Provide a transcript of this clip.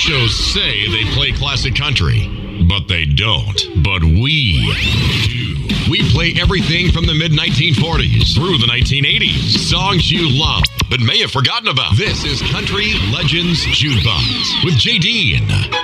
shows say they play classic country, but they don't. But we do. We play everything from the mid-1940s through the 1980s. Songs you love but may have forgotten about. This is Country Legends Jukebox with J.D.